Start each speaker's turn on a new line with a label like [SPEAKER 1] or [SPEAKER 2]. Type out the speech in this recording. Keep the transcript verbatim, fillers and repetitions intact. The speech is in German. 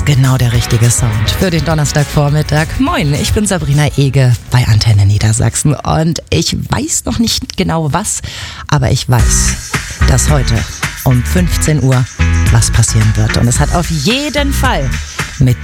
[SPEAKER 1] genau der richtige Sound für den Donnerstagvormittag. Moin, ich bin Sabrina Ege bei Antenne Niedersachsen und ich weiß noch nicht genau was, aber ich weiß, dass heute um fünfzehn Uhr was passieren wird. Und es hat auf jeden Fall